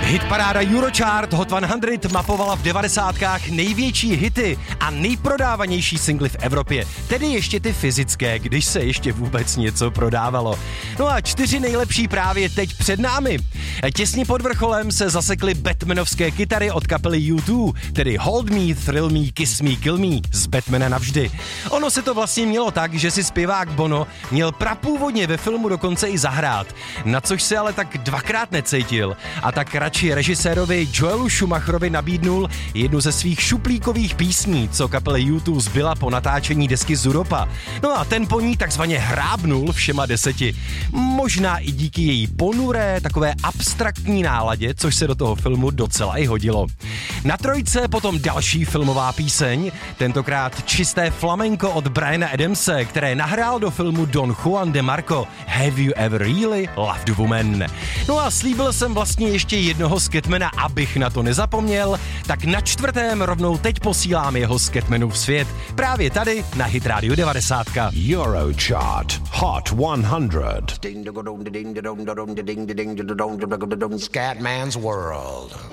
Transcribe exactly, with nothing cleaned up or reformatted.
Hitparáda Eurochart Hot sto mapovala v devadesátkách největší hity a nejprodávanější singly v Evropě, tedy ještě ty fyzické, když se ještě vůbec něco prodávalo. No a čtyři nejlepší právě teď před námi. Těsně pod vrcholem se zasekly batmanovské kytary od kapely U dva, tedy Hold Me, Thrill Me, Kiss Me, Kill Me z Batmana navždy. Ono se to vlastně mělo tak, že si zpěvák Bono měl prapůvodně ve filmu dokonce i zahrát, na což se ale tak dvakrát necítil a tak radši režisérovi Joelu Schumacherovi nabídnul jednu ze svých šuplíkových písní, co kapele U dva zbyla po natáčení desky Zuropa. No a ten po ní takzvaně hrábnul všema deseti. Možná i díky její ponuré, takové abstraktní náladě, což se do toho filmu docela i hodilo. Na trojce potom další filmová píseň, tentokrát čisté flamenko od Briana Adamse, které nahrál do filmu Don Juan de Marco. Have you ever really loved a woman? No a slíbil jsem vlastně ještě jednoho Scatmana, abych na to nezapomněl, tak na čtvrtém rovnou teď posílám jeho Scatmanův svět. Právě tady na Hit Radio devadesát. Eurochart Hot sto. Scatman's World.